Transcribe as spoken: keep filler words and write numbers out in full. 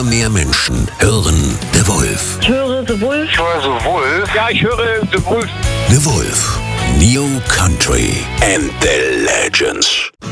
Mehr Menschen hören The Wolf. Ich höre The Wolf. Ich höre The Wolf. Ja, ich höre The Wolf. The Wolf. New Country and the Legends.